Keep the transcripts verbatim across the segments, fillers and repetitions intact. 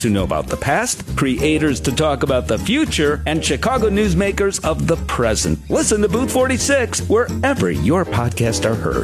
To know about the past, creators to talk about the future, and Chicago newsmakers of the present. Listen to Booth forty-six wherever your podcasts are heard.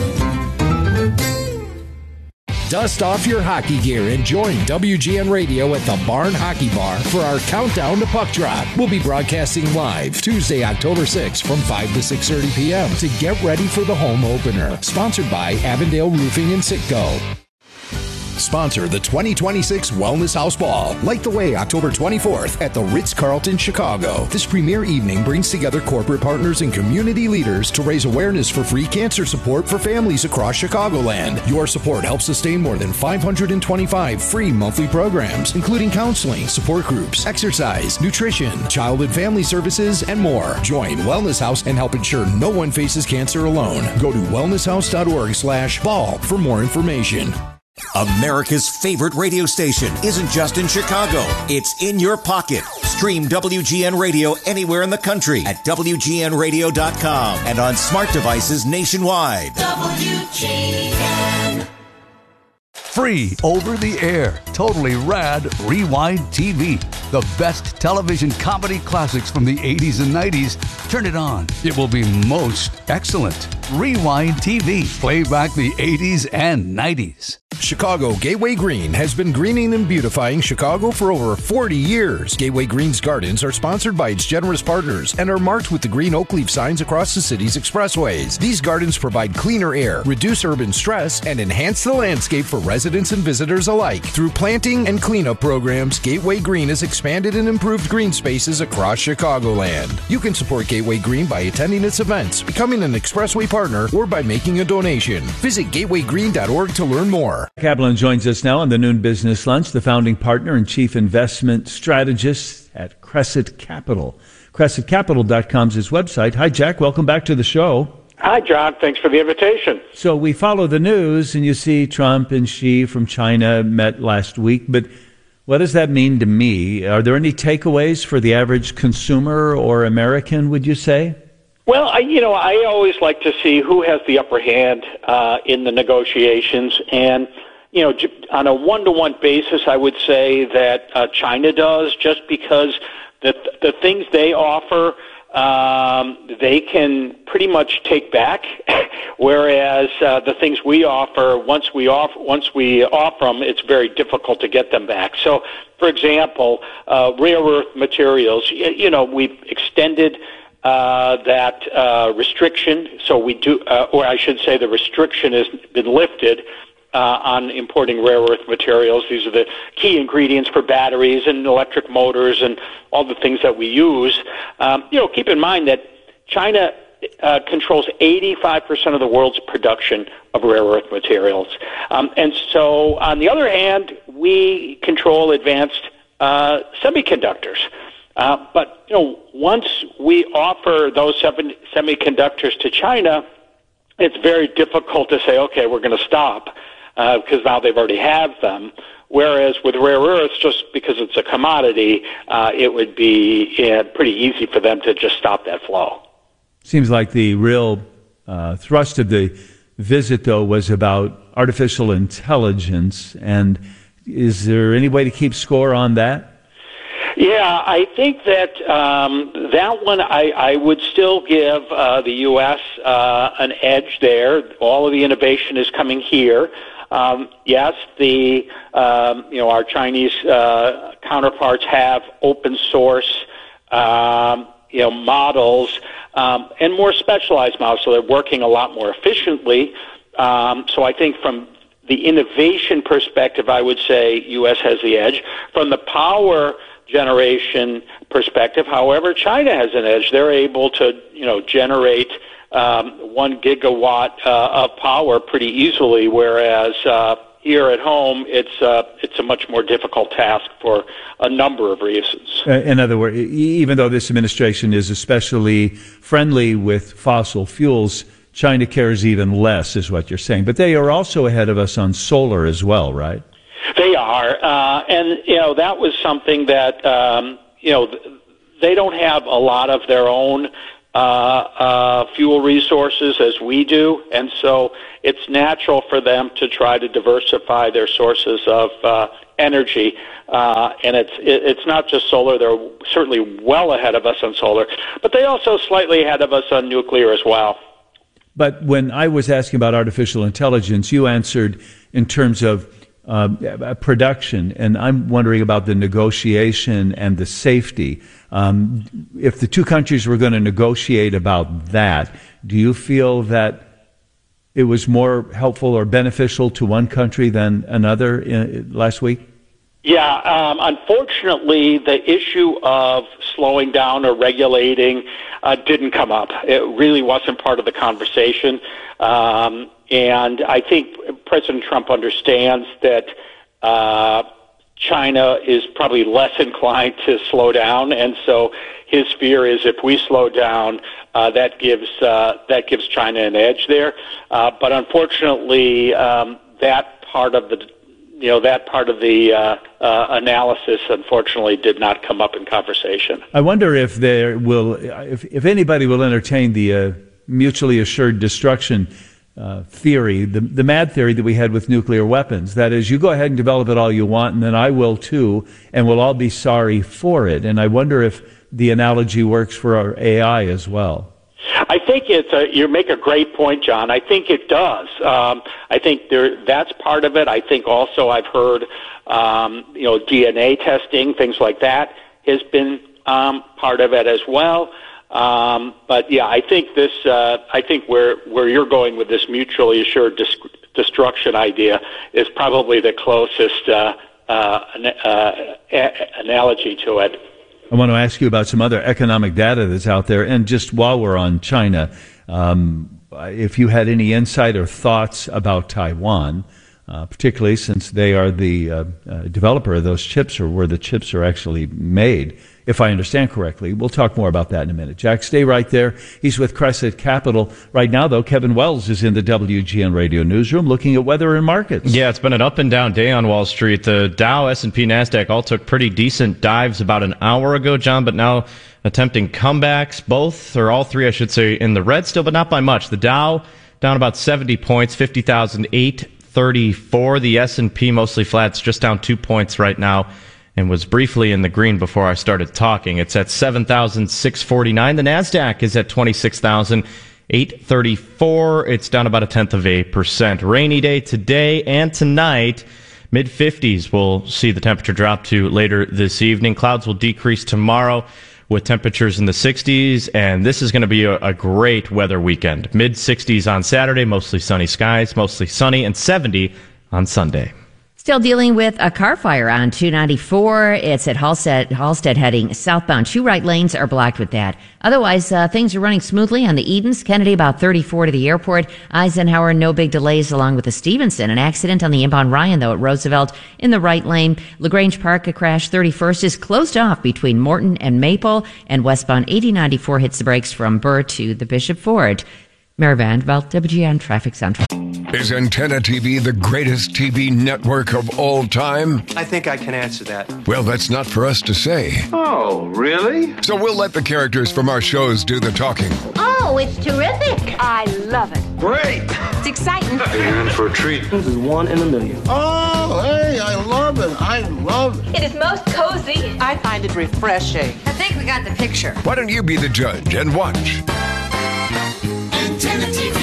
Dust off your hockey gear and join W G N Radio at the Barn Hockey Bar for our countdown to puck drop. We'll be broadcasting live Tuesday, October sixth from five to six thirty p.m. to get ready for the home opener. Sponsored by Avondale Roofing and Sitco. Sponsor the twenty twenty-six Wellness House Ball. Light the way October twenty-fourth at the Ritz-Carlton, Chicago. This premier evening brings together corporate partners and community leaders to raise awareness for free cancer support for families across Chicagoland. Your support helps sustain more than five hundred twenty-five free monthly programs, including counseling, support groups, exercise, nutrition, child and family services, and more. Join Wellness House and help ensure no one faces cancer alone. Go to wellnesshouse.org slash ball for more information. America's favorite radio station isn't just in Chicago. It's in your pocket. Stream W G N Radio anywhere in the country at W G N radio dot com and on smart devices nationwide. W G N. Free over the air, totally rad Rewind T V. The best television comedy classics from the eighties and nineties. Turn it on. It will be most excellent. Rewind T V. Play back the eighties and nineties. Chicago Gateway Green has been greening and beautifying Chicago for over forty years. Gateway Green's gardens are sponsored by its generous partners and are marked with the green oak leaf signs across the city's expressways. These gardens provide cleaner air, reduce urban stress, and enhance the landscape for residents and visitors alike. Through planting and cleanup programs, Gateway Green has expanded and improved green spaces across Chicagoland. You can support Gateway Green by attending its events, becoming an expressway partner, or by making a donation. Visit gateway green dot org to learn more. Kaplan joins us now on the Noon Business Lunch, the founding partner and chief investment strategist at Crescent Capital. Crescent Capital dot com is his website. Hi, Jack. Welcome back to the show. Hi, John. Thanks for the invitation. So we follow the news, and you see Trump and Xi from China met last week. But what does that mean to me? Are there any takeaways for the average consumer or American, would you say? Well, I, you know, I always like to see who has the upper hand uh, in the negotiations. And, you know, on a one-to-one basis, I would say that uh, China does, just because the, the things they offer, um, they can pretty much take back, whereas uh, the things we offer, once we offer, once we offer them, it's very difficult to get them back. So, for example, uh, rare earth materials, you, you know, we've extended Uh, that uh, restriction, so we do, uh, or I should say the restriction has been lifted uh, on importing rare earth materials. These are the key ingredients for batteries and electric motors and all the things that we use. Um, you know, keep in mind that China uh, controls eighty-five percent of the world's production of rare earth materials. Um, and so, on the other hand, we control advanced uh, semiconductors. Uh, but, you know, once we offer those semiconductors to China, it's very difficult to say, okay, we're going to stop, uh, because now they've already have them. Whereas with rare earths, just because it's a commodity, uh, it would be uh, pretty easy for them to just stop that flow. Seems like the real uh, thrust of the visit, though, was about artificial intelligence. And is there any way to keep score on that? Yeah, I think that um, that one I, I would still give uh, the U S uh, an edge there. All of the innovation is coming here. Um, yes, the um, you know our Chinese uh, counterparts have open source um, you know models um, and more specialized models, so they're working a lot more efficiently. Um, so I think from the innovation perspective, I would say U S has the edge. From the power generation perspective, however, China has an edge. They're able to, you know, generate um, one gigawatt uh, of power pretty easily, whereas uh, here at home, it's uh, it's a much more difficult task for a number of reasons. Uh, in other words, even though this administration is especially friendly with fossil fuels, China cares even less, is what you're saying. But they are also ahead of us on solar as well, right? They are, uh, and you know that was something that um, you know they don't have a lot of their own uh, uh, fuel resources as we do, and so it's natural for them to try to diversify their sources of uh, energy, uh, and it's it, it's not just solar. They're certainly well ahead of us on solar, but they also slightly ahead of us on nuclear as well. But when I was asking about artificial intelligence, you answered in terms of uh, production, and I'm wondering about the negotiation and the safety. Um, if the two countries were going to negotiate about that, do you feel that it was more helpful or beneficial to one country than another in, last week? Yeah, um, unfortunately, the issue of slowing down or regulating uh, didn't come up. It really wasn't part of the conversation. Um, and I think President Trump understands that uh, China is probably less inclined to slow down. And so his fear is if we slow down, uh, that gives uh, that gives China an edge there. Uh, but unfortunately, um, that part of the you know that part of the uh, uh, analysis, unfortunately, did not come up in conversation. I wonder if there will, if if anybody will entertain the uh, mutually assured destruction uh, theory, the the mad theory that we had with nuclear weapons. That is, you go ahead and develop it all you want, and then I will too, and we'll all be sorry for it. And I wonder if the analogy works for our A I as well. I think it's a, you make a great point, John. I think it does. Um, I think there that's part of it. I think also I've heard um, you know D N A testing, things like that, has been um, part of it as well. Um, but yeah, I think this. Uh, I think where where you're going with this mutually assured dis- destruction idea is probably the closest uh, uh, an, uh, a- analogy to it. I want to ask you about some other economic data that's out there. And just while we're on China, um, if you had any insight or thoughts about Taiwan, uh, particularly since they are the uh, uh, developer of those chips, or where the chips are actually made, if I understand correctly. We'll talk more about that in a minute. Jack, stay right there. He's with Crescent Capital. Right now, though, Kevin Wells is in the W G N Radio newsroom looking at weather and markets. Yeah, it's been an up and down day on Wall Street. The Dow, S and P, NASDAQ all took pretty decent dives about an hour ago, John, but now attempting comebacks. Both, or all three, I should say, in the red still, but not by much. The Dow down about seventy points, fifty thousand eight hundred thirty-four. The S and P mostly flat. It's just down two points right now, and was briefly in the green before I started talking. It's at seven thousand six hundred forty-nine. The NASDAQ is at twenty-six thousand eight hundred thirty-four. It's down about a tenth of a percent. Rainy day today and tonight. mid fifties we'll see the temperature drop to later this evening. Clouds will decrease tomorrow with temperatures in the sixties, and this is going to be a, a great weather weekend. mid sixties on Saturday, mostly sunny skies, mostly sunny, and seventy on Sunday. Still dealing with a car fire on two ninety-four. It's at Halstead, Halstead heading southbound. Two right lanes are blocked with that. Otherwise, uh, things are running smoothly on the Edens. Kennedy about thirty-four to the airport. Eisenhower, no big delays along with the Stevenson. An accident on the inbound Ryan, though, at Roosevelt in the right lane. LaGrange Park, a crash. thirty-first is closed off between Morton and Maple. And westbound eighty ninety-four hits the brakes from Burr to the Bishop Ford. Mary Vandeveld, W G N Traffic Central. Is Antenna T V the greatest T V network of all time? I think I can answer that. Well, that's not for us to say. Oh, really? So we'll let the characters from our shows do the talking. Oh, it's terrific. I love it. Great. It's exciting. You're in for a treat. This is one in a million. Oh, hey, I love it. I love it. It is most cozy. I find it refreshing. I think we got the picture. Why don't you be the judge and watch? Antenna T V.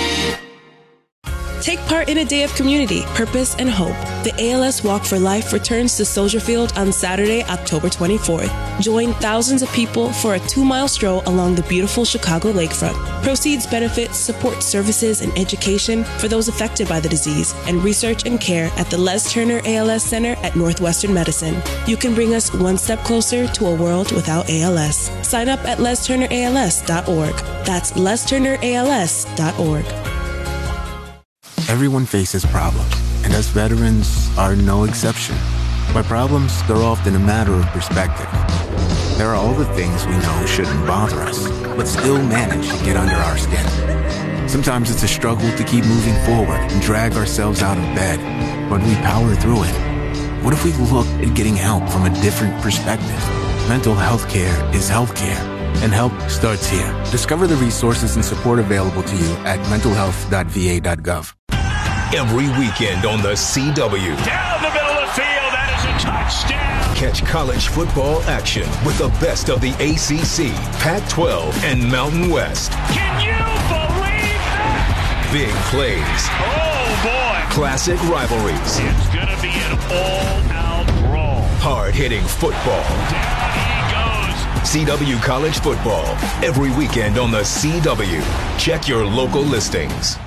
Take part in a day of community, purpose, and hope. The A L S Walk for Life returns to Soldier Field on Saturday, October twenty-fourth. Join thousands of people for a two-mile stroll along the beautiful Chicago lakefront. Proceeds benefit support services and education for those affected by the disease, and research and care at the Les Turner A L S Center at Northwestern Medicine. You can bring us one step closer to a world without A L S. Sign up at les turner a l s dot org. That's les turner a l s dot org. Everyone faces problems, and us veterans are no exception. But problems, they're often a matter of perspective. There are all the things we know shouldn't bother us, but still manage to get under our skin. Sometimes it's a struggle to keep moving forward and drag ourselves out of bed, but we power through it. What if we looked at getting help from a different perspective? Mental health care is healthcare, and help starts here. Discover the resources and support available to you at mental health dot v a dot gov. Every weekend on the C W. Down the middle of the field, that touchdown. Catch college football action with the best of the A C C, Pac twelve, and Mountain West. Can you believe that? Big plays. Oh, boy. Classic rivalries. It's going to be an all-out brawl. Hard-hitting football. Down he goes. C W College Football, every weekend on the C W. Check your local listings.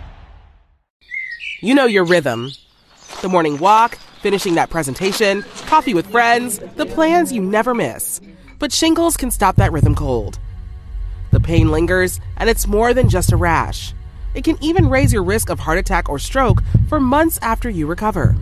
You know your rhythm. The morning walk, finishing that presentation, coffee with friends, the plans you never miss. But shingles can stop that rhythm cold. The pain lingers, and it's more than just a rash. It can even raise your risk of heart attack or stroke for months after you recover.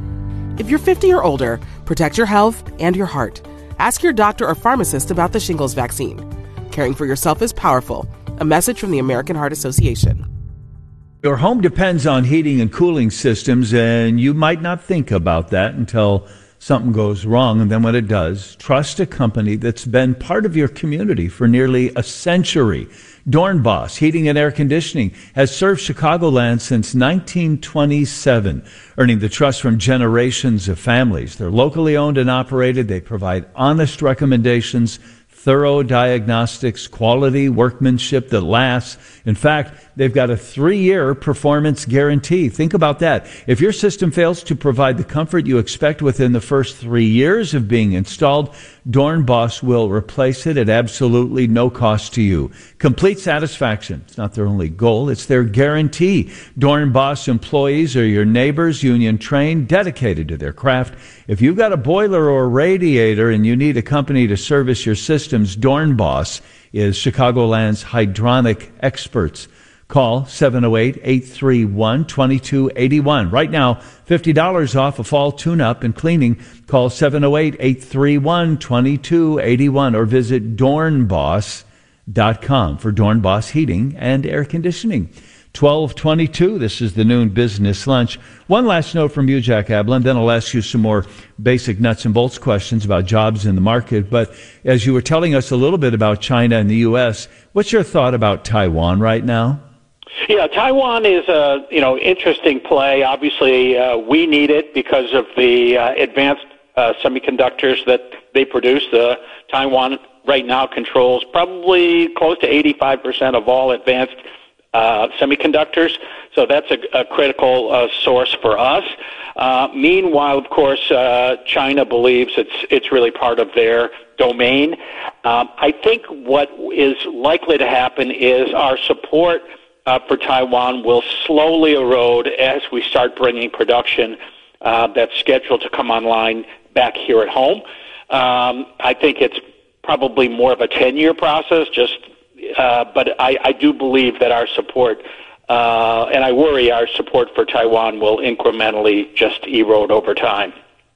If you're fifty or older, protect your health and your heart. Ask your doctor or pharmacist about the shingles vaccine. Caring for yourself is powerful. A message from the American Heart Association. Your home depends on heating and cooling systems, and you might not think about that until something goes wrong. And then when it does, trust a company that's been part of your community for nearly a century. Dornbos Heating and Air Conditioning has served Chicagoland since nineteen twenty-seven, earning the trust from generations of families. They're locally owned and operated. They provide honest recommendations, thorough diagnostics, quality workmanship that lasts. In fact, they've got a three-year performance guarantee. Think about that. If your system fails to provide the comfort you expect within the first three years of being installed, Dornbos will replace it at absolutely no cost to you. Complete satisfaction. It's not their only goal. It's their guarantee. Dornbos employees are your neighbors, union trained, dedicated to their craft. If you've got a boiler or radiator and you need a company to service your systems, Dornbos is Chicagoland's hydronic experts. Call seven oh eight, eight three one, two two eight one. Right now, fifty dollars off a fall tune-up and cleaning. Call seven oh eight, eight three one, two two eight one or visit dornbos dot com for Dornbos Heating and Air Conditioning. twelve twenty-two, this is the noon business lunch. One last note from you, Jack Ablin, then I'll ask you some more basic nuts and bolts questions about jobs in the market. But as you were telling us a little bit about China and the U S, what's your thought about Taiwan right now? Yeah, Taiwan is a you know interesting play. Obviously, uh, we need it because of the uh, advanced uh, semiconductors that they produce. Uh, Taiwan right now controls probably close to eighty-five percent of all advanced uh, semiconductors. So that's a, a critical uh, source for us. Uh, meanwhile, of course, uh, China believes it's it's really part of their domain. Um, I think what is likely to happen is our support Uh, for Taiwan will slowly erode as we start bringing production uh, that's scheduled to come online back here at home. Um, I think it's probably more of a ten-year process, just, uh, but I, I do believe that our support, uh, and I worry our support for Taiwan will incrementally just erode over time.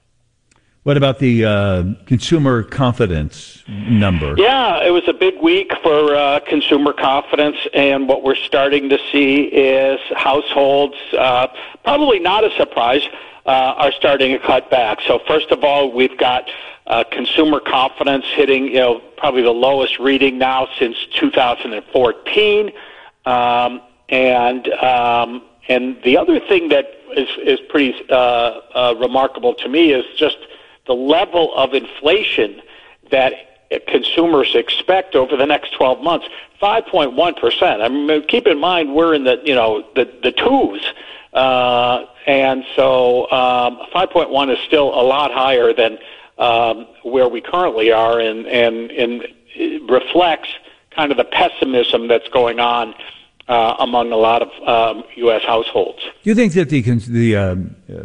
What about the uh, consumer confidence number? Yeah, it was a big week for uh, consumer confidence, and what we're starting to see is households, uh, probably not a surprise, uh, are starting to cut back. So first of all, we've got uh, consumer confidence hitting, you know, probably the lowest reading now since two thousand fourteen, um, and um, and the other thing that is is pretty uh, uh, remarkable to me is just the level of inflation that consumers expect over the next twelve months, five point one percent. I mean, keep in mind we're in the, you know, the, the twos. Uh, and so um, five point one is still a lot higher than um, where we currently are, and, and, and it reflects kind of the pessimism that's going on uh, among a lot of um, U S households. Do you think that the, the uh,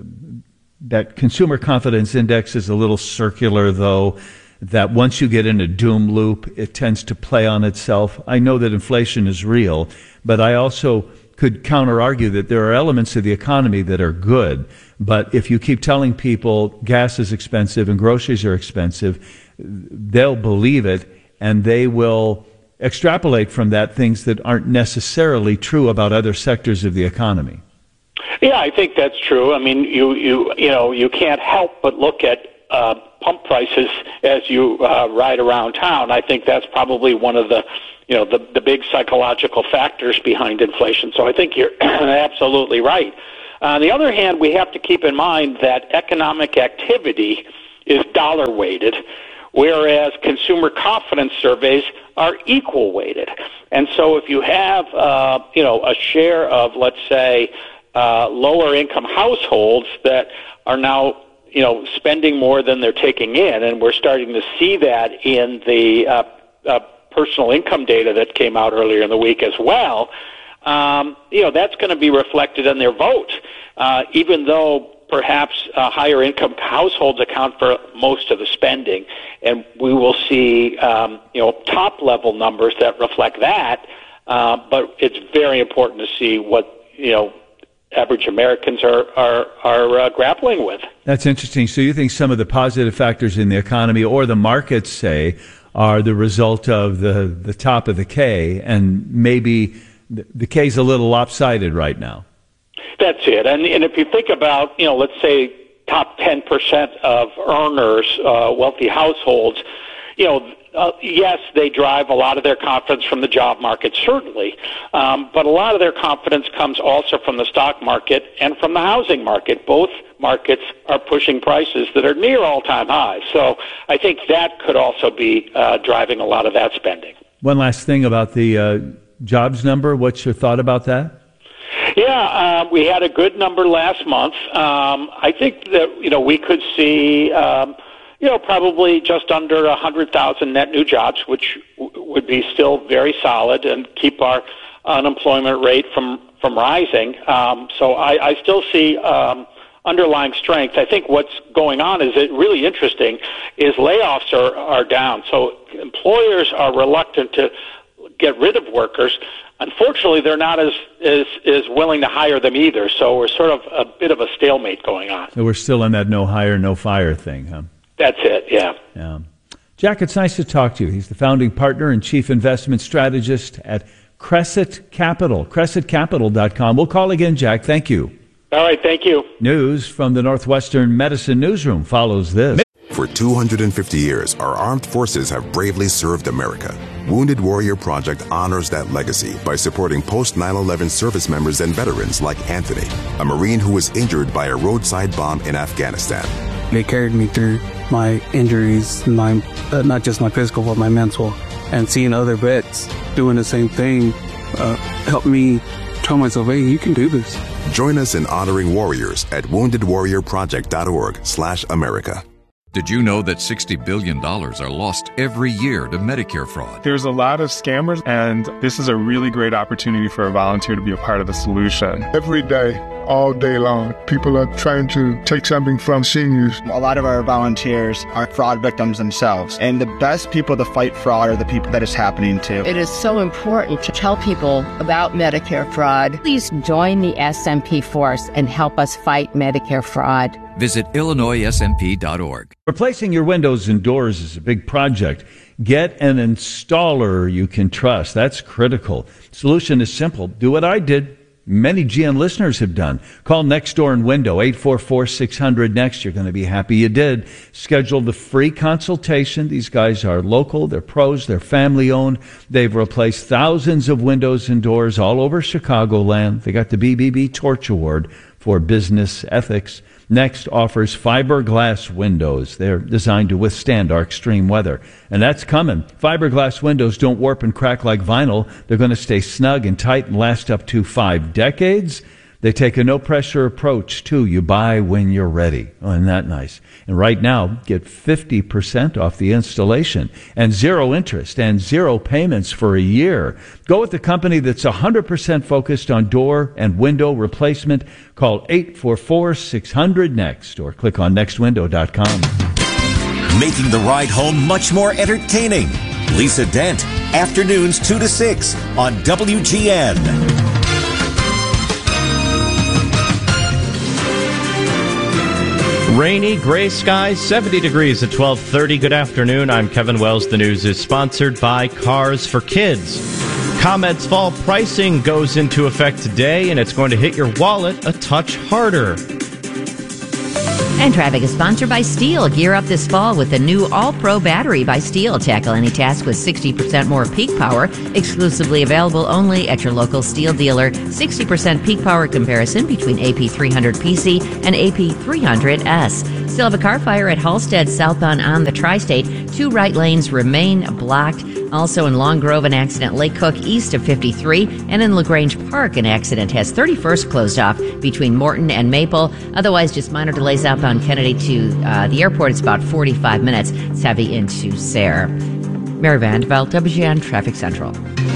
that consumer confidence index is a little circular, though, that once you get in a doom loop, it tends to play on itself? I know that inflation is real, but I also could counter-argue that there are elements of the economy that are good. But if you keep telling people gas is expensive and groceries are expensive, they'll believe it, and they will extrapolate from that things that aren't necessarily true about other sectors of the economy. Yeah, I think that's true. I mean, you you you know, you can't help but look at uh, pump prices as you uh, ride around town. I think that's probably one of the, you know, the the big psychological factors behind inflation. So I think you're absolutely right. On the other hand, we have to keep in mind that economic activity is dollar-weighted, whereas consumer confidence surveys are equal-weighted. And so if you have, uh, you know, a share of, let's say, uh, lower-income households that are now, you know, spending more than they're taking in, and we're starting to see that in the uh, uh, personal income data that came out earlier in the week as well, um, you know, that's going to be reflected in their vote, uh, even though perhaps uh, higher income households account for most of the spending, and we will see, um, you know, top level numbers that reflect that. Uh, but it's very important to see what, you know, average Americans are are are uh, grappling with. That's interesting. So you think some of the positive factors in the economy, or the markets say, are the result of the the top of the K, and maybe the, the K's a little lopsided right now. That's it. And, and if you think about, you know, let's say top ten percent of earners, uh, wealthy households, you know, uh, yes, they drive a lot of their confidence from the job market, certainly. Um, but a lot of their confidence comes also from the stock market and from the housing market. Both markets are pushing prices that are near all-time highs. So I think that could also be uh, driving a lot of that spending. One last thing about the uh, jobs number. What's your thought about that? Yeah, uh, we had a good number last month. Um, I think that, you know, we could see, um, you know, probably just under one hundred thousand net new jobs, which w- would be still very solid and keep our unemployment rate from, from rising. Um, so I, I still see um, underlying strength. I think what's going on is it really interesting is layoffs are, are down. So employers are reluctant to get rid of workers. Unfortunately, they're not as, as as willing to hire them either. So we're sort of a bit of a stalemate going on. So we're still in that no hire, no fire thing, huh? That's it, yeah. Yeah. Jack, it's nice to talk to you. He's the founding partner and chief investment strategist at Crescent Capital, crescent capital dot com. We'll call again, Jack. Thank you. All right, thank you. News from the Northwestern Medicine Newsroom follows this. For two hundred fifty years, our armed forces have bravely served America. Wounded Warrior Project honors that legacy by supporting post nine eleven service members and veterans like Anthony, a Marine who was injured by a roadside bomb in Afghanistan. They carried me through my injuries, my uh, not just my physical, but my mental. And seeing other vets doing the same thing uh, helped me tell myself, hey, you can do this. Join us in honoring warriors at wounded warrior project dot org slash America. Did you know that sixty billion dollars are lost every year to Medicare fraud? There's a lot of scammers, and this is a really great opportunity for a volunteer to be a part of the solution. Every day, all day long, people are trying to take something from seniors. A lot of our volunteers are fraud victims themselves, and the best people to fight fraud are the people that it's happening to. It is so important to tell people about Medicare fraud. Please join the S M P force and help us fight Medicare fraud. Visit illinois s m p dot org. Replacing your windows and doors is a big project. Get an installer you can trust. That's critical. Solution is simple. Do what I did. Many G N listeners have done. Call Next Door and Window, eight four four, six hundred, next. You're going to be happy you did. Schedule the free consultation. These guys are local. They're pros. They're family-owned. They've replaced thousands of windows and doors all over Chicagoland. They got the B B B Torch Award for business ethics. Next offers fiberglass windows. They're designed to withstand our extreme weather. And that's coming. Fiberglass windows don't warp and crack like vinyl. They're going to stay snug and tight and last up to five decades. They take a no-pressure approach, too. You buy when you're ready. Oh, isn't that nice? And right now, get fifty percent off the installation and zero interest and zero payments for a year. Go with the company that's one hundred percent focused on door and window replacement. Call eight four four, six hundred, next or click on next window dot com. Making the ride home much more entertaining. Lisa Dent, afternoons two to six on W G N. Rainy, gray skies, seventy degrees at twelve thirty. Good afternoon. I'm Kevin Wells. The news is sponsored by Cars for Kids. ComEd's fall pricing goes into effect today, and it's going to hit your wallet a touch harder. And traffic is sponsored by Steel. Gear up this fall with the new All-Pro battery by Steel. Tackle any task with sixty percent more peak power. Exclusively available only at your local Steel dealer. sixty percent peak power comparison between A P three hundred P C and A P three hundred S. Still have a car fire at Halstead southbound on the Tri-State. Two right lanes remain blocked. Also in Long Grove, an accident Lake Cook east of fifty-three. And in LaGrange Park, an accident has thirty-first closed off between Morton and Maple. Otherwise, just minor delays outbound Kennedy to uh, the airport. It's about forty-five minutes. It's heavy into Sayre. Mary Vandeveld, W G N Traffic Central.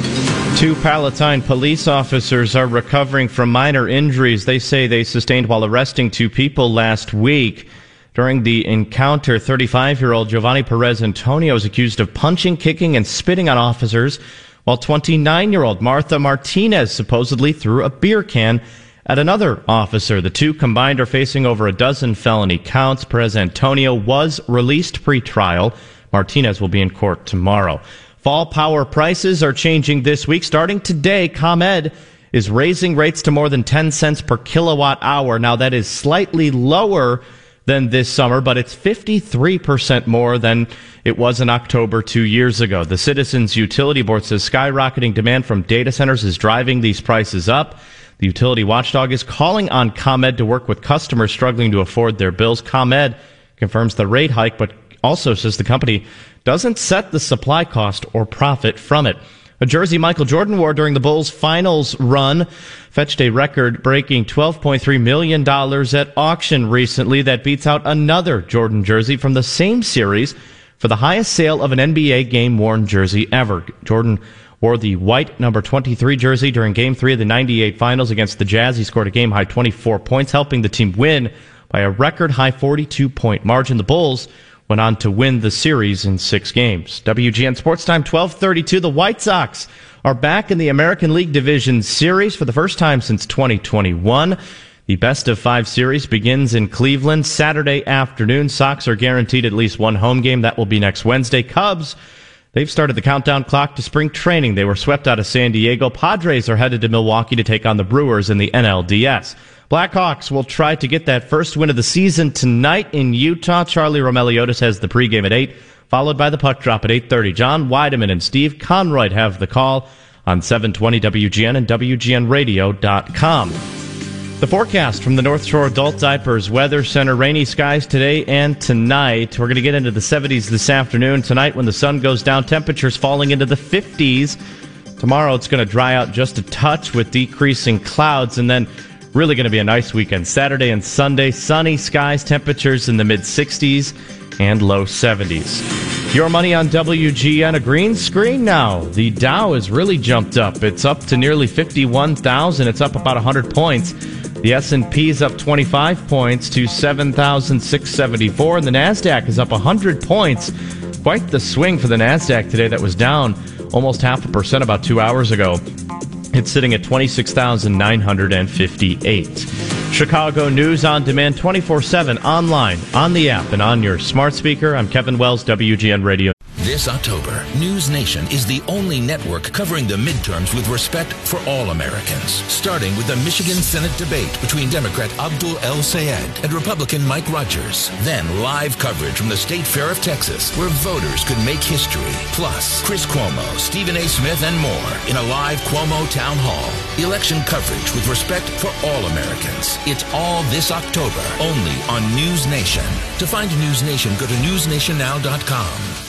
Two Palatine police officers are recovering from minor injuries they say they sustained while arresting two people last week. During the encounter, thirty-five-year-old Giovanni Perez Antonio is accused of punching, kicking, and spitting on officers, while twenty-nine-year-old Martha Martinez supposedly threw a beer can at another officer. The two combined are facing over a dozen felony counts. Perez Antonio was released pre-trial. Martinez will be in court tomorrow. Fall power prices are changing this week. Starting today, ComEd is raising rates to more than ten cents per kilowatt hour. Now, that is slightly lower than this summer, but it's fifty-three percent more than it was in October two years ago. The Citizens Utility Board says skyrocketing demand from data centers is driving these prices up. The utility watchdog is calling on ComEd to work with customers struggling to afford their bills. ComEd confirms the rate hike, but also says the company doesn't set the supply cost or profit from it. A jersey Michael Jordan wore during the Bulls' finals run fetched a record-breaking twelve point three million dollars at auction recently. That beats out another Jordan jersey from the same series for the highest sale of an N B A game-worn jersey ever. Jordan wore the white number twenty-three jersey during Game three of the ninety-eight finals against the Jazz. He scored a game-high twenty-four points, helping the team win by a record-high forty-two point margin. The Bulls went on to win the series in six games. W G N Sports Time, twelve thirty-two. The White Sox are back in the American League Division Series for the first time since twenty twenty-one. The best of five series begins in Cleveland Saturday afternoon. Sox are guaranteed at least one home game. That will be next Wednesday. Cubs, they've started the countdown clock to spring training. They were swept out of San Diego. Padres are headed to Milwaukee to take on the Brewers in the N L D S. Blackhawks will try to get that first win of the season tonight in Utah. Charlie Romeliotis has the pregame at eight, followed by the puck drop at eight thirty. John Weideman and Steve Conroy have the call on seven twenty W G N and W G N radio dot com. The forecast from the North Shore Adult Diapers Weather Center: rainy skies today and tonight. We're going to get into the seventies this afternoon. Tonight, when the sun goes down, temperatures falling into the fifties. Tomorrow, it's going to dry out just a touch with decreasing clouds, and then really going to be a nice weekend. Saturday and Sunday, sunny skies, temperatures in the mid-sixties and low seventies. Your money on W G N, a green screen now. The Dow has really jumped up. It's up to nearly fifty-one thousand. It's up about one hundred points. The S and P is up twenty-five points to seven thousand six hundred seventy-four, and the NASDAQ is up one hundred points. Quite the swing for the NASDAQ today. That was down almost half a percent about two hours ago. It's sitting at twenty-six thousand nine hundred fifty-eight. Chicago News on Demand twenty-four seven online, on the app, and on your smart speaker. I'm Kevin Wells, W G N Radio. This October, News Nation is the only network covering the midterms with respect for all Americans. Starting with the Michigan Senate debate between Democrat Abdul El-Sayed and Republican Mike Rogers. Then live coverage from the State Fair of Texas, where voters could make history. Plus, Chris Cuomo, Stephen A. Smith, and more in a live Cuomo Town Hall. Election coverage with respect for all Americans. It's all this October, only on News Nation. To find News Nation, go to news nation now dot com.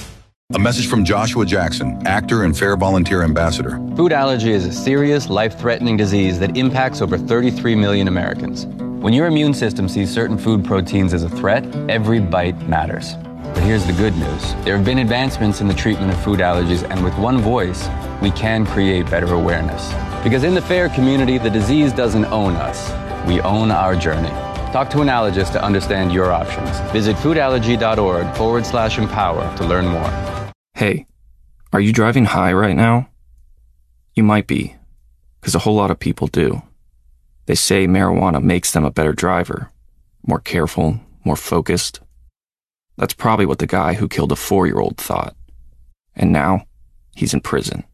A message from Joshua Jackson, actor and Fair Volunteer Ambassador. Food allergy is a serious, life-threatening disease that impacts over thirty-three million Americans. When your immune system sees certain food proteins as a threat, every bite matters. But here's the good news. There have been advancements in the treatment of food allergies, and with one voice, we can create better awareness. Because in the FAIR community, the disease doesn't own us. We own our journey. Talk to an allergist to understand your options. Visit foodallergy.org forward slash empower to learn more. Hey, are you driving high right now? You might be, because a whole lot of people do. They say marijuana makes them a better driver, more careful, more focused. That's probably what the guy who killed a four-year-old thought. And now, he's in prison.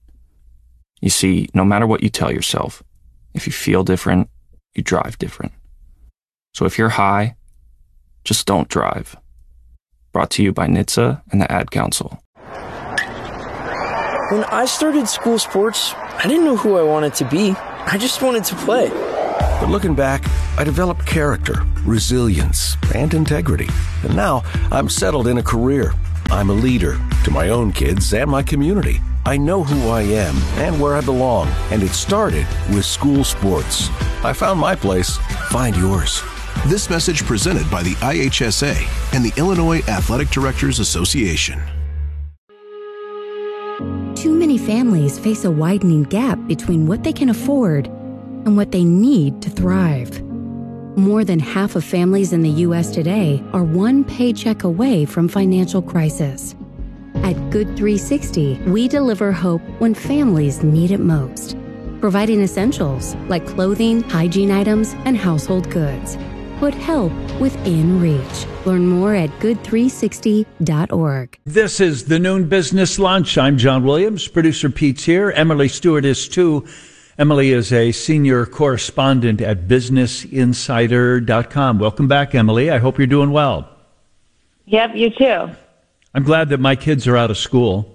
You see, no matter what you tell yourself, if you feel different, you drive different. So if you're high, just don't drive. Brought to you by N H T S A and the Ad Council. When I started school sports, I didn't know who I wanted to be. I just wanted to play. But looking back, I developed character, resilience, and integrity. And now I'm settled in a career. I'm a leader to my own kids and my community. I know who I am and where I belong, and it started with school sports. I found my place. Find yours. This message presented by the I H S A and the Illinois Athletic Directors Association. Too many families face a widening gap between what they can afford and what they need to thrive. More than half of families in the U S today are one paycheck away from financial crisis. At Good three sixty, we deliver hope when families need it most, providing essentials like clothing, hygiene items, and household goods. Put help within reach. Learn more at good three sixty dot org. This is the Noon Business Lunch. I'm John Williams. Producer Pete's here. Emily Stewart is too. Emily is a senior correspondent at business insider dot com. Welcome back, Emily. I hope you're doing well. Yep, you too. I'm glad that my kids are out of school.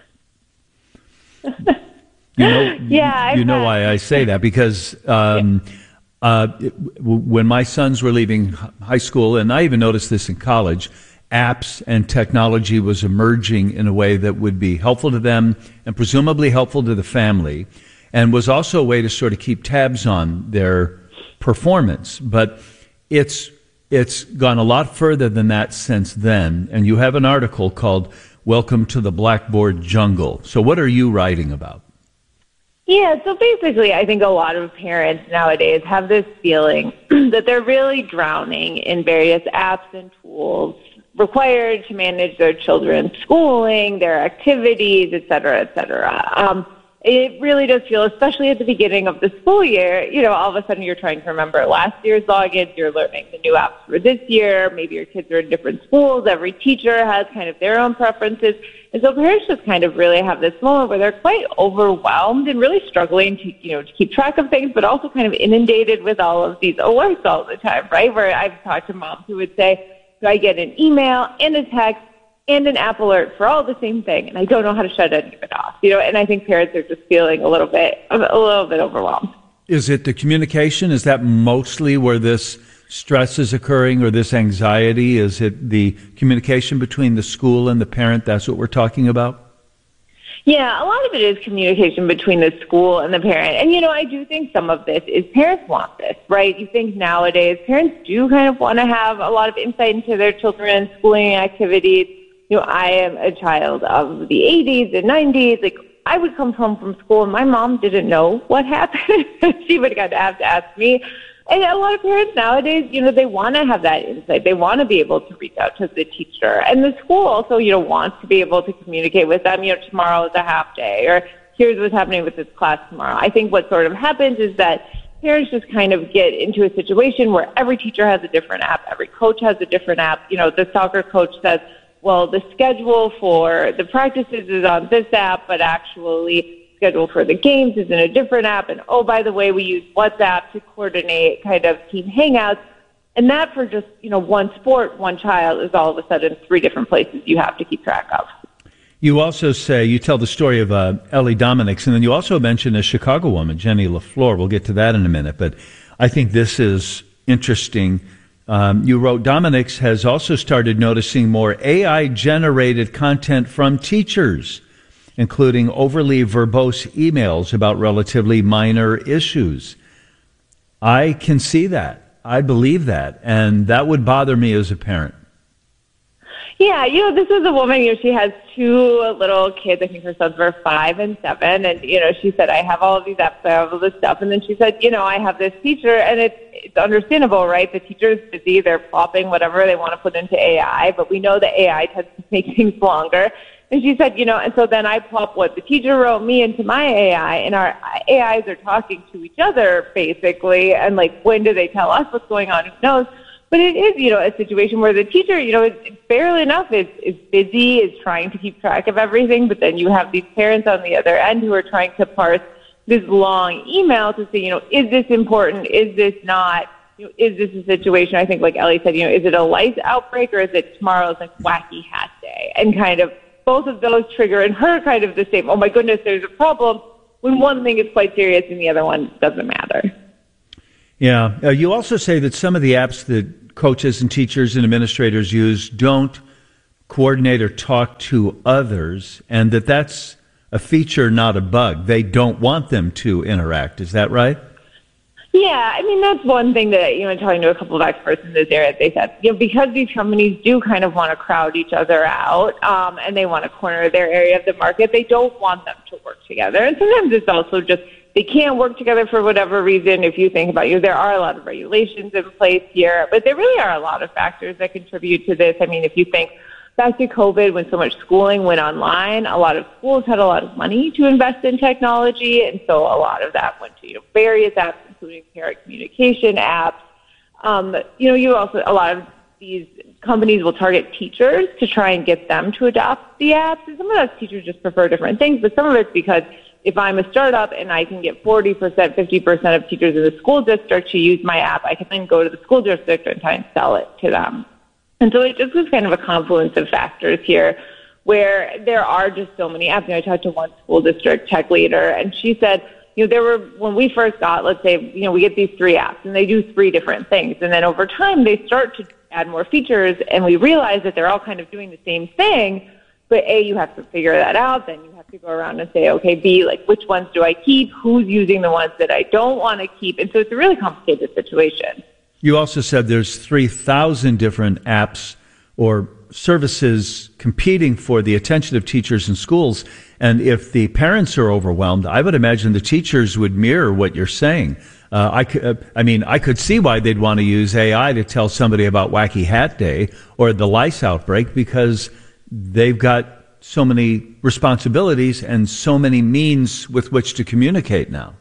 You know, yeah, you know why I say that, because um, uh, it, when my sons were leaving high school, and I even noticed this in college, apps and technology was emerging in a way that would be helpful to them and presumably helpful to the family, and was also a way to sort of keep tabs on their performance. But it's it's gone a lot further than that since then, and you have an article called Welcome to the Blackboard Jungle. So what are you writing about? Yeah, so basically I think a lot of parents nowadays have this feeling that they're really drowning in various apps and tools required to manage their children's schooling, their activities, et cetera, et cetera. Um, it really does feel, especially at the beginning of the school year, you know, all of a sudden you're trying to remember last year's logins, you're learning the new apps for this year, maybe your kids are in different schools, every teacher has kind of their own preferences. And so parents just kind of really have this moment where they're quite overwhelmed and really struggling to, you know, to keep track of things, but also kind of inundated with all of these alerts all the time, right? Where I've talked to moms who would say, do I get an email and a text and an app alert for all the same thing, and I don't know how to shut any of it off, you know? And I think parents are just feeling a little bit, a little bit overwhelmed. Is it the communication? Is that mostly where this stress is occurring, or this anxiety? Is it the communication between the school and the parent? That's what we're talking about? Yeah, a lot of it is communication between the school and the parent. And, you know, I do think some of this is parents want this, right? You think nowadays parents do kind of want to have a lot of insight into their children's schooling activities. You know, I am a child of the eighties and nineties. Like, I would come home from school and my mom didn't know what happened. She would have to have to ask me. And a lot of parents nowadays, you know, they want to have that insight. They want to be able to reach out to the teacher. And the school also, you know, wants to be able to communicate with them. You know, tomorrow is a half day, or here's what's happening with this class tomorrow. I think what sort of happens is that parents just kind of get into a situation where every teacher has a different app. Every coach has a different app. You know, the soccer coach says, well, the schedule for the practices is on this app, but actually schedule for the games is in a different app. And, oh, by the way, we use WhatsApp to coordinate kind of team hangouts. And that for just, you know, one sport, one child is all of a sudden three different places you have to keep track of. You also say, you tell the story of uh, Ellie Dominics, and then you also mention a Chicago woman, Jenny LaFleur. We'll get to that in a minute. But I think this is interesting. Um, you wrote, Dominics has also started noticing more A I-generated content from teachers, including overly verbose emails about relatively minor issues. I can see that. I believe that. And that would bother me as a parent. Yeah, you know, this is a woman, you know, she has two little kids. I think her sons were five and seven. And, you know, she said, I have all of these apps, I have all this stuff. And then she said, you know, I have this teacher, and it's, it's understandable, right? The teacher is busy. They're plopping whatever they want to put into A I, but we know that A I tends to make things longer. And she said, you know, and so then I plop what the teacher wrote me into my A I, and our A Is are talking to each other, basically. And, like, when do they tell us what's going on? Who knows? But it is, you know, a situation where the teacher, you know, is fairly enough, is, is busy, is trying to keep track of everything, but then you have these parents on the other end who are trying to parse this long email to say, you know, is this important? Is this not? you know, is this a situation, I think, like Ellie said, you know, is it a lice outbreak or is it tomorrow's like wacky hat day? And kind of both of those trigger in her kind of the same, oh my goodness, there's a problem, when one thing is quite serious and the other one doesn't matter. Yeah. Uh, you also say that some of the apps that coaches and teachers and administrators use don't coordinate or talk to others, and that that's a feature, not a bug. They don't want them to interact. Is that right? Yeah, I mean, that's one thing that, you know, talking to a couple of experts in this area, they said, you know, because these companies do kind of want to crowd each other out, um, and they want to corner their area of the market, they don't want them to work together. And sometimes it's also just they can't work together for whatever reason. If you think about, you know, there are a lot of regulations in place here, but there really are a lot of factors that contribute to this. I mean, if you think back to COVID, when so much schooling went online, a lot of schools had a lot of money to invest in technology, and so a lot of that went to, you know, various apps, including parent communication apps. Um, you know, you also, a lot of these companies will target teachers to try and get them to adopt the apps. And some of those teachers just prefer different things, but some of it's because if I'm a startup and I can get forty percent, fifty percent of teachers in the school district to use my app, I can then go to the school district and try and sell it to them. And so it just was kind of a confluence of factors here where there are just so many apps. You know, I talked to one school district tech leader, and she said, you know, there were, when we first got, let's say, you know, we get these three apps, and they do three different things. And then over time, they start to add more features, and we realize that they're all kind of doing the same thing. But A, you have to figure that out. Then you have to go around and say, okay, B, like, which ones do I keep? Who's using the ones that I don't want to keep? And so it's a really complicated situation. You also said there's three thousand different apps or services competing for the attention of teachers in schools. And if the parents are overwhelmed, I would imagine the teachers would mirror what you're saying. Uh, I, could, uh, I mean, I could see why they'd want to use A I to tell somebody about Wacky Hat Day or the lice outbreak, because they've got so many responsibilities and so many means with which to communicate now.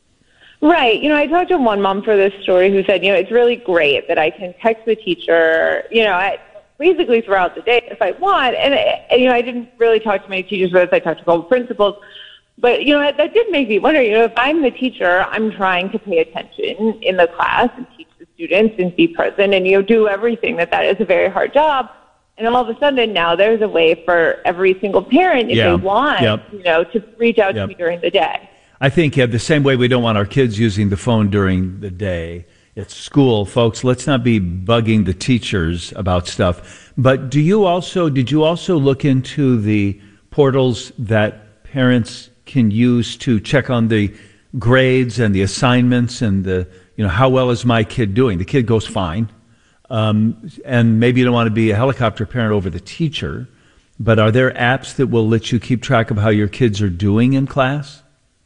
Right. You know, I talked to one mom for this story who said, you know, it's really great that I can text the teacher, you know, I, basically throughout the day if I want. And, and, you know, I didn't really talk to many teachers about this. I talked to a couple principals. But, you know, that, that did make me wonder, you know, if I'm the teacher, I'm trying to pay attention in the class and teach the students and be present and, you know, do everything. That that is a very hard job. And all of a sudden now there's a way for every single parent, if yeah. they want, yep. you know, to reach out yep. to me during the day. I think yeah, the same way we don't want our kids using the phone during the day at school, folks, let's not be bugging the teachers about stuff. But do you also, did you also look into the portals that parents can use to check on the grades and the assignments and the, you know, how well is my kid doing? The kid goes fine. Um, and maybe you don't want to be a helicopter parent over the teacher, but are there apps that will let you keep track of how your kids are doing in class?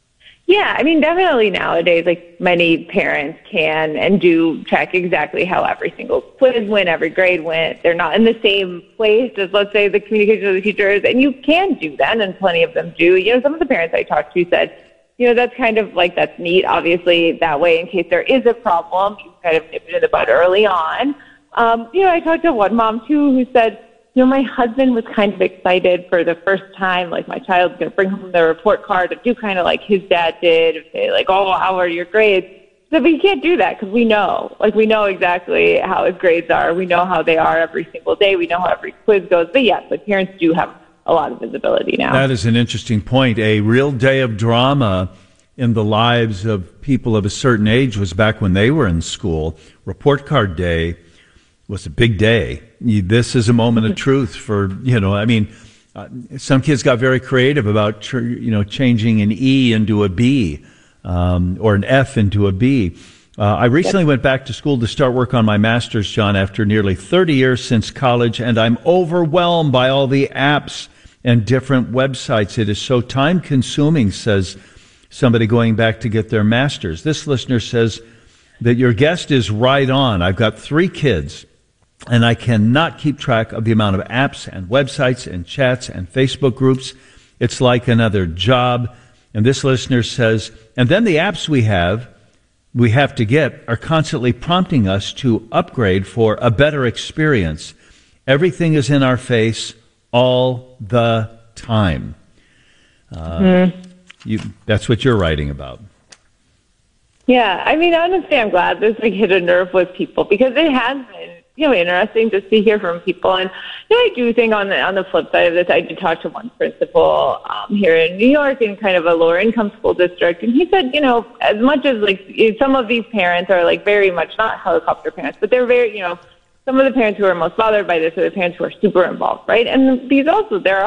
Yeah, I mean, definitely nowadays, like many parents can and do track exactly how every single quiz went, every grade went. They're not in the same place as, let's say, the communication of the teachers, and you can do that, and plenty of them do. You know, some of the parents I talked to said, you know, that's kind of like, that's neat, obviously, that way, in case there is a problem, you kind of nip it in the bud early on. Um, you know, I talked to one mom, too, who said, you know, my husband was kind of excited for the first time, like my child's going to bring home the report card and do kind of like his dad did, and say like, oh, how are your grades? So, but you can't do that because we know, like we know exactly how his grades are. We know how they are every single day. We know how every quiz goes. But yes, but parents do have a lot of visibility now. That is an interesting point. A real day of drama in the lives of people of a certain age was back when they were in school. Report card day was a big day. This is a moment of truth for, you know, I mean, uh, some kids got very creative about, tr- you know, changing an E into a B um, or an F into a B. Uh, I recently went back to school to start work on my master's, John, after nearly thirty years since college, and I'm overwhelmed by all the apps and different websites. It is so time-consuming, says somebody going back to get their master's. This listener says that your guest is right on. I've got three kids, and I cannot keep track of the amount of apps and websites and chats and Facebook groups. It's like another job. And this listener says, and then the apps we have, we have to get are constantly prompting us to upgrade for a better experience. Everything is in our face all the time. Uh, mm-hmm. you, that's what you're writing about. Yeah, I mean, honestly, I'm glad this like hit a nerve with people because it has been, you know, interesting just to hear from people. And you know, I do think on the on the flip side of this, I did talk to one principal um, here in New York in kind of a lower income school district, and he said, you know, as much as like some of these parents are like very much not helicopter parents, but they're very, you know, some of the parents who are most bothered by this are the parents who are super involved, right? And these also, there